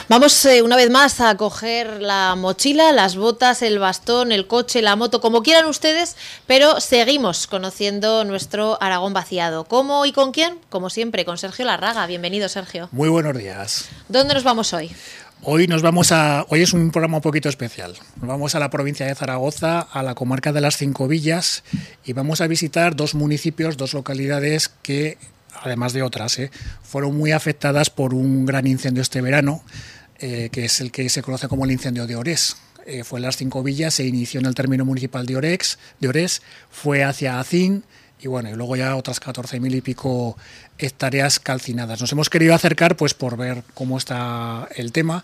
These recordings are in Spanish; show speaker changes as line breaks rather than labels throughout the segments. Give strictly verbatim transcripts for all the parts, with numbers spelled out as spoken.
Vamos eh, una vez más a coger la mochila, las botas, el bastón, el coche, la moto, como quieran ustedes, pero seguimos conociendo nuestro Aragón vaciado. ¿Cómo y con quién? Como siempre, con Sergio Larraga. Bienvenido, Sergio.
Muy buenos días.
¿Dónde nos vamos hoy?
Hoy nos vamos a. Hoy es un programa un poquito especial. Nos vamos a la provincia de Zaragoza, a la comarca de las Cinco Villas, y vamos a visitar dos municipios, dos localidades que, además de otras, eh, fueron muy afectadas por un gran incendio este verano, eh, que es el que se conoce como el incendio de Orés. Eh, fue en las Cinco Villas, se inició en el término municipal de Orés, de Orés, fue hacia Acín, y bueno, y luego ya otras catorce mil y pico hectáreas calcinadas. Nos hemos querido acercar pues por ver cómo está el tema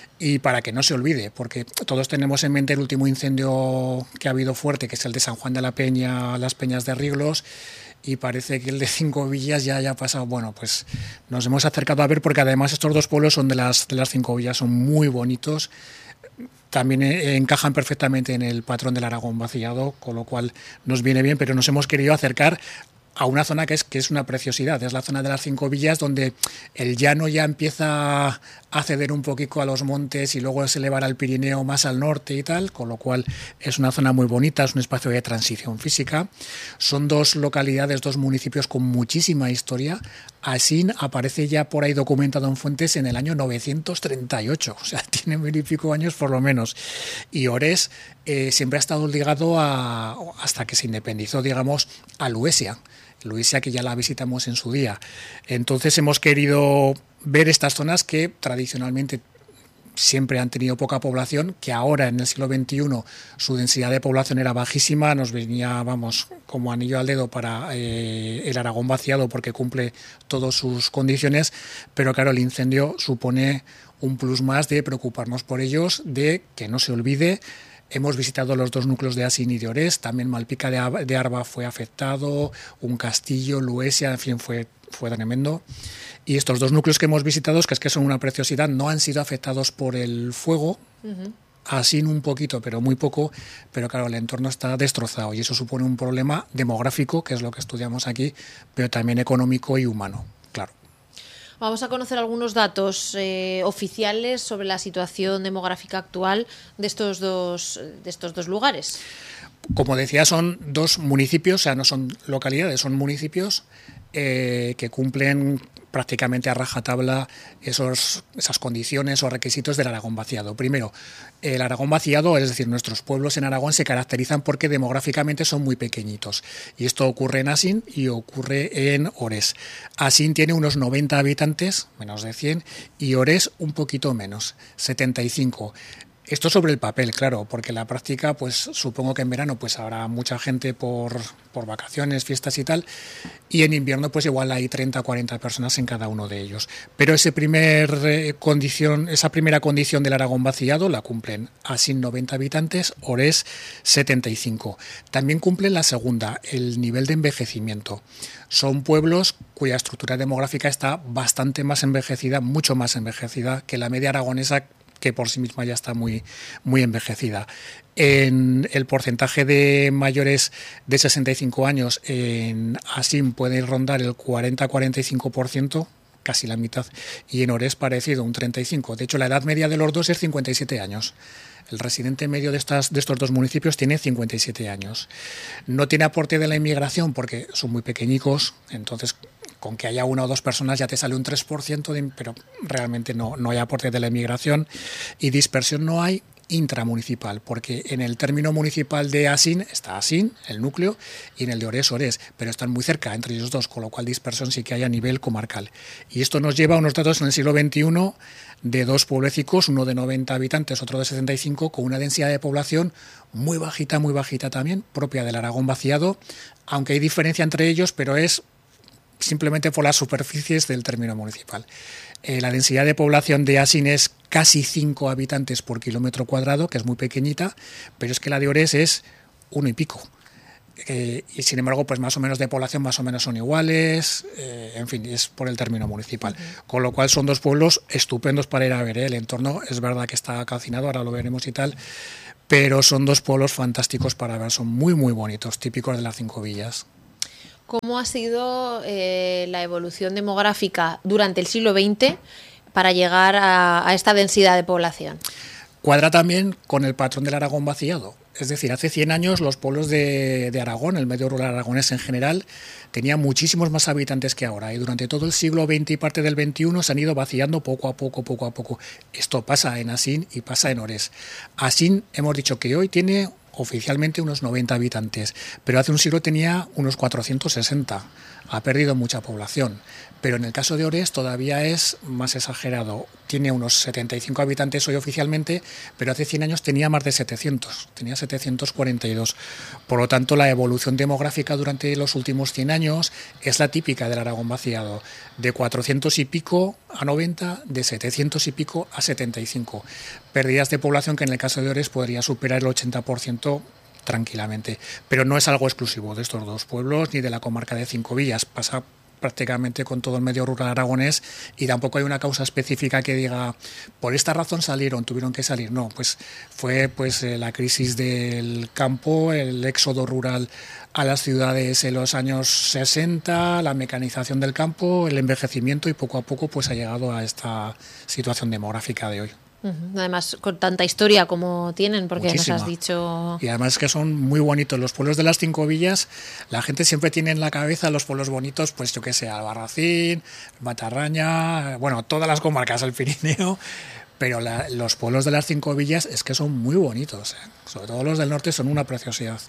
y para que no se olvide, porque todos tenemos en mente el último incendio que ha habido fuerte, que es el de San Juan de la Peña, las Peñas de Riglos, y parece que el de Cinco Villas ya haya pasado. Bueno, pues nos hemos acercado a ver, porque además estos dos pueblos son de las, de las Cinco Villas, son muy bonitos. También encajan perfectamente en el patrón del Aragón vaciado, con lo cual nos viene bien, pero nos hemos querido acercar a una zona que es, que es una preciosidad. Es la zona de las Cinco Villas, donde el llano ya empieza a ceder un poquito a los montes y luego se elevará al Pirineo más al norte y tal, con lo cual es una zona muy bonita, es un espacio de transición física. Son dos localidades, dos municipios con muchísima historia. Asín aparece ya por ahí documentado en fuentes en el año novecientos treinta y ocho, o sea, tiene mil y pico años por lo menos. Y Orés eh, siempre ha estado ligado a, hasta que se independizó, digamos, a Luesia. Luesia, que ya la visitamos en su día. Entonces hemos querido ver estas zonas que tradicionalmente siempre han tenido poca población, que ahora en el siglo veintiuno su densidad de población era bajísima, nos venía, vamos, como anillo al dedo para eh, el Aragón vaciado, porque cumple todas sus condiciones, pero claro, el incendio supone un plus más de preocuparnos por ellos, de que no se olvide. Hemos visitado los dos núcleos de Asín y de Orés, también Malpica de Arba fue afectado, un castillo, Luesia, en fin, fue, fue tremendo. Y estos dos núcleos que hemos visitado, que es que son una preciosidad, no han sido afectados por el fuego, uh-huh. Asín un poquito, pero muy poco, pero claro, el entorno está destrozado y eso supone un problema demográfico, que es lo que estudiamos aquí, pero también económico y humano, claro.
Vamos a conocer algunos datos eh, oficiales sobre la situación demográfica actual de estos dos, de estos dos lugares.
Como decía, son dos municipios, o sea, no son localidades, son municipios eh, que cumplen prácticamente a rajatabla esos, esas condiciones o requisitos del Aragón vaciado. Primero, el Aragón vaciado, es decir, nuestros pueblos en Aragón se caracterizan porque demográficamente son muy pequeñitos. Y esto ocurre en Asín y ocurre en Orés. Asín tiene unos noventa habitantes, menos de cien, y Orés un poquito menos, setenta y cinco. Esto sobre el papel, claro, porque la práctica, pues supongo que en verano pues habrá mucha gente por, por vacaciones, fiestas y tal, y en invierno pues igual hay treinta o cuarenta personas en cada uno de ellos. Pero ese primer, eh, condición, esa primera condición del Aragón vaciado la cumplen Asín noventa habitantes, Orés setenta y cinco. También cumplen la segunda, el nivel de envejecimiento. Son pueblos cuya estructura demográfica está bastante más envejecida, mucho más envejecida que la media aragonesa, que por sí misma ya está muy, muy envejecida. En el porcentaje de mayores de sesenta y cinco años en Asín puede rondar el cuarenta a cuarenta y cinco por ciento, casi la mitad, y en Orés parecido, un treinta y cinco por ciento. De hecho, la edad media de los dos es cincuenta y siete años. El residente medio de, estas, de estos dos municipios tiene cincuenta y siete años. No tiene aporte de la inmigración porque son muy pequeñicos, entonces con que haya una o dos personas ya te sale un tres por ciento, de, pero realmente no, no hay aporte de la inmigración, y dispersión no hay intramunicipal, porque en el término municipal de Asín está Asín, el núcleo, y en el de Orés, Orés, pero están muy cerca entre ellos dos, con lo cual dispersión sí que hay a nivel comarcal. Y esto nos lleva a unos datos en el siglo veintiuno de dos pueblecicos, uno de noventa habitantes, otro de setenta y cinco, con una densidad de población muy bajita, muy bajita también, propia del Aragón vaciado, aunque hay diferencia entre ellos, pero es simplemente por las superficies del término municipal. Eh, la densidad de población de Asín es casi cinco habitantes por kilómetro cuadrado, que es muy pequeñita, pero es que la de Orés es uno y pico. Eh, y sin embargo, pues más o menos de población más o menos son iguales, eh, en fin, es por el término municipal. Uh-huh. Con lo cual son dos pueblos estupendos para ir a ver, ¿eh? El entorno es verdad que está calcinado, ahora lo veremos y tal, pero son dos pueblos fantásticos para ver, son muy muy bonitos, típicos de las Cinco Villas.
¿Cómo ha sido eh, la evolución demográfica durante el siglo veinte para llegar a, a esta densidad de población.
Cuadra también con el patrón del Aragón vaciado. Es decir, hace cien años los pueblos de, de Aragón, el medio rural aragonés en general, tenían muchísimos más habitantes que ahora. Y durante todo el siglo veinte y parte del veintiuno se han ido vaciando poco a poco, poco a poco. Esto pasa en Asín y pasa en Ores. Asín, hemos dicho que hoy tiene oficialmente unos noventa habitantes, pero hace un siglo tenía unos cuatrocientos sesenta. Ha perdido mucha población. Pero en el caso de Ores todavía es más exagerado. Tiene unos setenta y cinco habitantes hoy oficialmente, pero hace cien años tenía más de setecientos, tenía setecientos cuarenta y dos. Por lo tanto, la evolución demográfica durante los últimos cien años es la típica del Aragón vaciado, de cuatrocientos y pico a noventa, de setecientos y pico a setenta y cinco. Pérdidas de población que en el caso de Ores podría superar el ochenta por ciento tranquilamente, pero no es algo exclusivo de estos dos pueblos ni de la comarca de Cinco Villas, pasa prácticamente con todo el medio rural aragonés y tampoco hay una causa específica que diga por esta razón salieron, tuvieron que salir. No, pues fue pues eh, la crisis del campo, el éxodo rural a las ciudades en los años sesenta, la mecanización del campo, el envejecimiento y poco a poco pues ha llegado a esta situación demográfica de hoy.
Además, con tanta historia como tienen, porque
Muchísima.
Nos has dicho...
Y además que son muy bonitos. Los pueblos de las Cinco Villas, la gente siempre tiene en la cabeza los pueblos bonitos, pues yo que sé, Albarracín, Matarraña, bueno, todas las comarcas del Pirineo, pero la, los pueblos de las Cinco Villas es que son muy bonitos, ¿eh? Sobre todo los del norte son una preciosidad.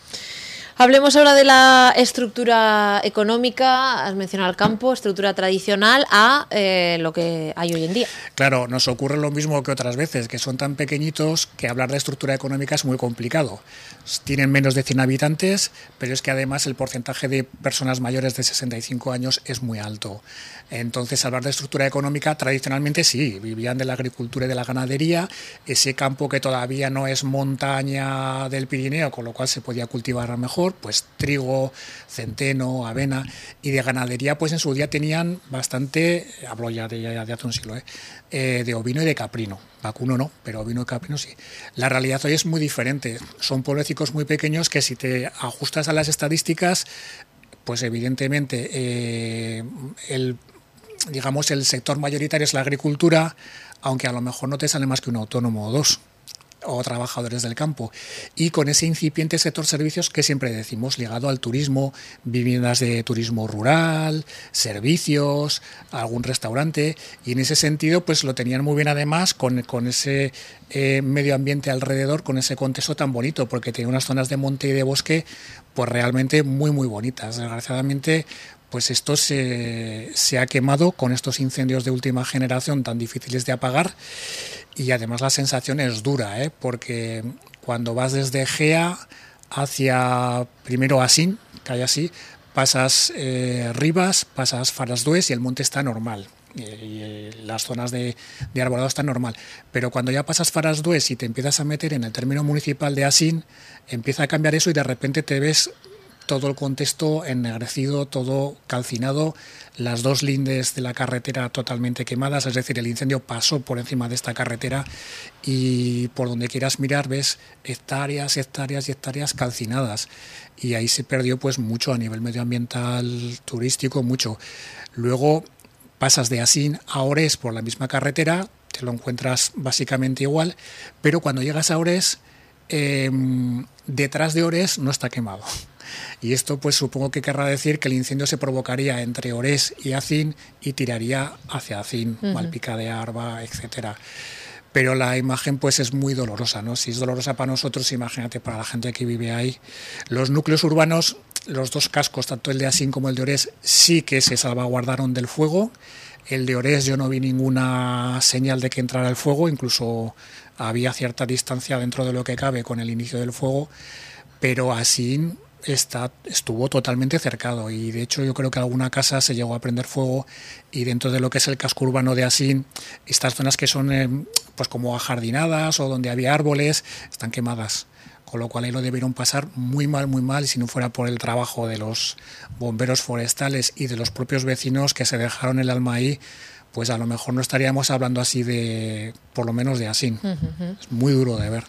Hablemos ahora de la estructura económica, has mencionado el campo, estructura tradicional, a eh, lo que hay hoy en día.
Claro, nos ocurre lo mismo que otras veces, que son tan pequeñitos que hablar de estructura económica es muy complicado. Tienen menos de cien habitantes, pero es que además el porcentaje de personas mayores de sesenta y cinco años es muy alto. Entonces, hablar de estructura económica, tradicionalmente sí, vivían de la agricultura y de la ganadería, ese campo que todavía no es montaña del Pirineo, con lo cual se podía cultivar mejor, pues trigo, centeno, avena, y de ganadería pues en su día tenían bastante, hablo ya de, ya de hace un siglo, ¿eh? Eh, de ovino y de caprino, vacuno no, pero ovino y caprino sí. La realidad hoy es muy diferente, son pueblecicos muy pequeños que si te ajustas a las estadísticas, pues evidentemente eh, el, digamos, el sector mayoritario es la agricultura, aunque a lo mejor no te sale más que un autónomo o dos, o trabajadores del campo, y con ese incipiente sector servicios que siempre decimos ligado al turismo, viviendas de turismo rural, servicios, algún restaurante, y en ese sentido pues lo tenían muy bien además con, con ese eh, medio ambiente alrededor, con ese contexto tan bonito, porque tenía unas zonas de monte y de bosque pues realmente muy muy bonitas. Desgraciadamente pues esto se, se ha quemado con estos incendios de última generación tan difíciles de apagar. Y además la sensación es dura, ¿eh? Porque cuando vas desde Gea hacia primero Asín, que hay así, pasas eh, Rivas, pasas Farasdués y el monte está normal. Y, y las zonas de, de arbolado están normal. Pero cuando ya pasas Farasdués y te empiezas a meter en el término municipal de Asín, empieza a cambiar eso y de repente te ves todo el contexto ennegrecido, todo calcinado, las dos lindes de la carretera totalmente quemadas, es decir, el incendio pasó por encima de esta carretera y por donde quieras mirar ves hectáreas, hectáreas y hectáreas calcinadas y ahí se perdió pues mucho a nivel medioambiental, turístico, mucho. Luego pasas de Asín a Ores por la misma carretera, te lo encuentras básicamente igual, pero cuando llegas a Ores, eh, detrás de Ores no está quemado. Y esto pues supongo que querrá decir que el incendio se provocaría entre Ores y Asín y tiraría hacia Asín, uh-huh. Malpica de Arba, etcétera. Pero la imagen pues es muy dolorosa, ¿no? Si es dolorosa para nosotros, imagínate para la gente que vive ahí. Los núcleos urbanos, los dos cascos, tanto el de Asín como el de Ores, sí que se salvaguardaron del fuego. El de Ores yo no vi ninguna señal de que entrara el fuego, incluso había cierta distancia dentro de lo que cabe con el inicio del fuego, pero Asín Está, estuvo totalmente cercado y de hecho yo creo que alguna casa se llegó a prender fuego y dentro de lo que es el casco urbano de Asín, estas zonas que son eh, pues como ajardinadas o donde había árboles están quemadas, con lo cual ahí lo debieron pasar muy mal, muy mal, y si no fuera por el trabajo de los bomberos forestales y de los propios vecinos que se dejaron el alma ahí, pues a lo mejor no estaríamos hablando así de, por lo menos de Asín. Uh-huh. Es muy duro de ver.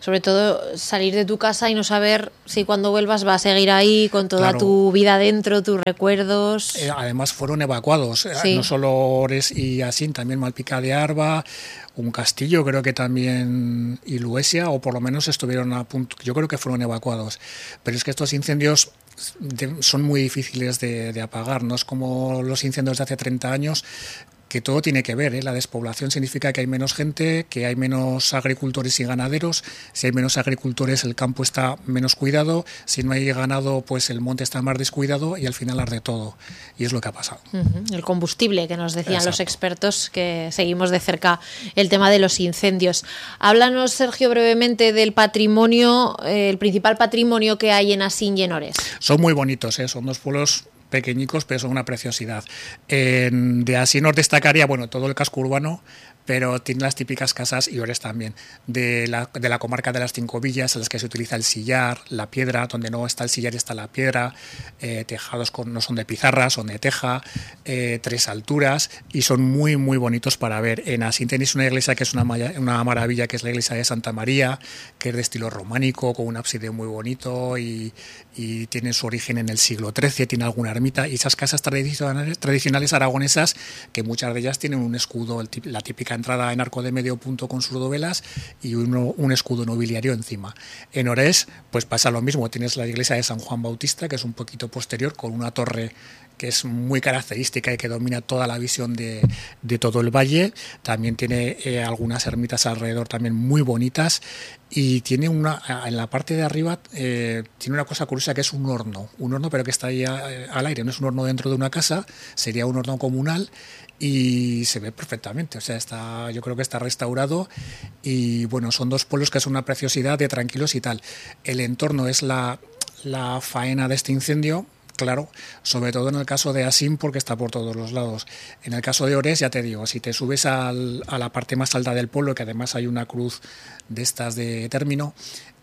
Sobre todo salir de tu casa y no saber si cuando vuelvas va a seguir ahí con toda
claro.
tu vida dentro, tus recuerdos.
Eh, además fueron evacuados,
sí.
no solo Ores y Asín, también Malpica de Arba, un castillo creo que también y Luesia, o por lo menos estuvieron a punto, yo creo que fueron evacuados. Pero es que estos incendios de, son muy difíciles de, de apagar, no es como los incendios de hace treinta años, que todo tiene que ver, ¿eh? La despoblación significa que hay menos gente, que hay menos agricultores y ganaderos. Si hay menos agricultores, el campo está menos cuidado. Si no hay ganado, pues el monte está más descuidado y al final arde todo. Y es lo que ha pasado.
Uh-huh. El combustible, que nos decían Exacto. los expertos, que seguimos de cerca el tema de los incendios. Háblanos, Sergio, brevemente del patrimonio, eh, el principal patrimonio que hay en Asín y en Ores.
Son muy bonitos, ¿eh? Son dos pueblos pequeñicos, pero son una preciosidad. En, de Asín nos destacaría, bueno, todo el casco urbano, pero tiene las típicas casas, y Ores también, de la, de la comarca de las Cinco Villas, en las que se utiliza el sillar, la piedra, donde no está el sillar está la piedra, eh, tejados con, no son de pizarra, son de teja, eh, tres alturas, y son muy, muy bonitos para ver. En Asín tenéis una iglesia que es una, una maravilla, que es la iglesia de Santa María, que es de estilo románico, con un ábside muy bonito, y, y tiene su origen en el siglo trece, tiene alguna ermita, y esas casas tradicionales, tradicionales aragonesas, que muchas de ellas tienen un escudo, la típica entrada en arco de medio punto con sus dovelas y uno, un escudo nobiliario encima. En Ores pues pasa lo mismo, tienes la iglesia de San Juan Bautista, que es un poquito posterior, con una torre que es muy característica y que domina toda la visión de, de todo el valle. También tiene eh, algunas ermitas alrededor también muy bonitas, y tiene una, en la parte de arriba eh, tiene una cosa curiosa, que es un horno, un horno pero que está ahí a, al aire, no es un horno dentro de una casa, sería un horno comunal, y se ve perfectamente, o sea, está, yo creo que está restaurado, y bueno, son dos pueblos que son una preciosidad de tranquilos y tal. El entorno es la, la faena de este incendio, claro, sobre todo en el caso de Asín, porque está por todos los lados. En el caso de Ores, ya te digo, si te subes al, a la parte más alta del pueblo, que además hay una cruz de estas de término,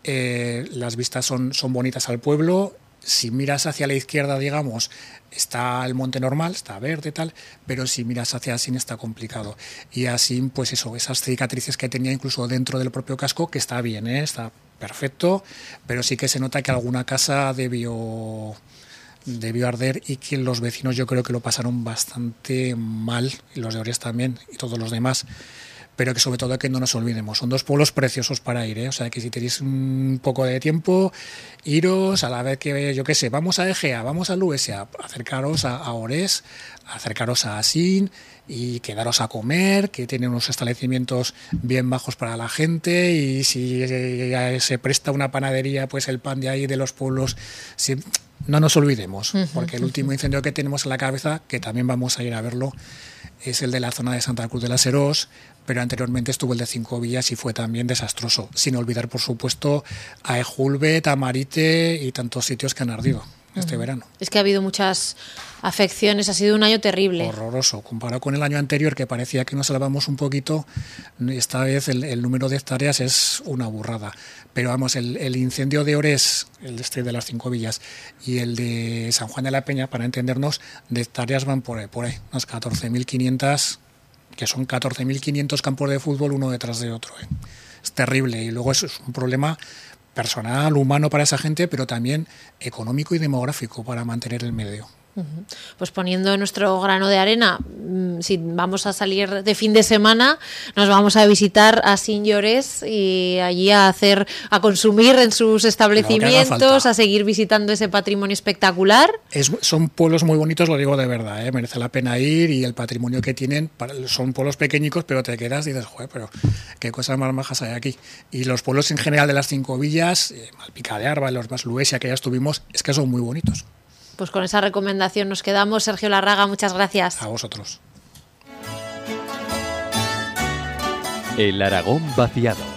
eh, las vistas son, son bonitas al pueblo. Si miras hacia la izquierda, digamos, está el monte normal, está verde y tal, pero si miras hacia Asín está complicado. Y Asín, pues eso, esas cicatrices que tenía incluso dentro del propio casco, que está bien, ¿eh? Está perfecto, pero sí que se nota que alguna casa debió... debió arder, y que los vecinos yo creo que lo pasaron bastante mal, y los de Ores también, y todos los demás. Pero que sobre todo que no nos olvidemos, son dos pueblos preciosos para ir, ¿eh? O sea, que si tenéis un poco de tiempo, iros a la vez que, yo qué sé, vamos a Egea, vamos a Luesia, acercaros a, a Ores, acercaros a Asín y quedaros a comer, que tienen unos establecimientos bien bajos para la gente, y si se presta una panadería, pues el pan de ahí de los pueblos... Si, no nos olvidemos, porque el último incendio que tenemos en la cabeza, que también vamos a ir a verlo, es el de la zona de Santa Cruz de las Herós, pero anteriormente estuvo el de Cinco Villas y fue también desastroso, sin olvidar, por supuesto, a Ejulbe, Tamarite y tantos sitios que han ardido este uh-huh. verano.
Es que ha habido muchas afecciones, ha sido un año terrible.
Horroroso, comparado con el año anterior, que parecía que nos salvamos un poquito, esta vez el, el número de hectáreas es una burrada. Pero vamos, el, el incendio de Ores, el de este de las Cinco Villas, y el de San Juan de la Peña, para entendernos, de hectáreas van por ahí, por ahí unas catorce mil quinientas, que son catorce mil quinientos campos de fútbol uno detrás de otro. ¿eh? Es terrible, y luego eso es un problema personal, humano para esa gente, pero también económico y demográfico para mantener el medio.
Pues poniendo nuestro grano de arena, si vamos a salir de fin de semana, nos vamos a visitar a Asín y Ores, y allí a hacer, a consumir en sus establecimientos, a seguir visitando ese patrimonio espectacular.
Es, son pueblos muy bonitos, lo digo de verdad, ¿eh? Merece la pena ir, y el patrimonio que tienen, son pueblos pequeñicos, pero te quedas y dices, joder, pero qué cosas más majas hay aquí. Y los pueblos en general de las Cinco Villas, eh, Malpica de Arba, los más Luesia, que ya estuvimos, es que son muy bonitos.
Pues con esa recomendación nos quedamos. Sergio Larraga, muchas gracias.
A vosotros.
El Aragón vaciado.